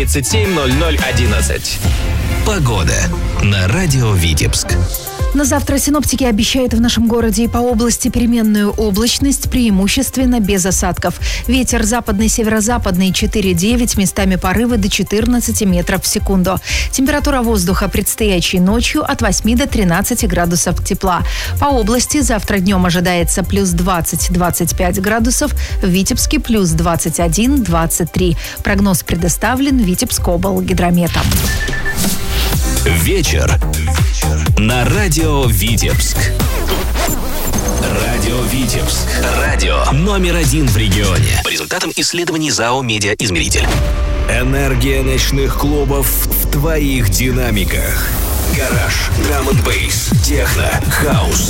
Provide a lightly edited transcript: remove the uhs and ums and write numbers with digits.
370011. Погода на радио Витебск. На завтра синоптики обещают в нашем городе и по области переменную облачность, преимущественно без осадков. Ветер западный, северо-западный 4-9, местами порывы до 14 метров в секунду. Температура воздуха предстоящей ночью от 8 до 13 градусов тепла. По области завтра днем ожидается плюс 20-25 градусов, в Витебске плюс 21-23. Прогноз предоставлен Витебскоблгидрометом. Вечер на радио Витебск. Радио Витебск. Радио номер 1 в регионе. По результатам исследований ЗАО «Медиаизмеритель». Энергия ночных клубов в твоих динамиках. Гараж, драм-н-бейс, техно, хаус,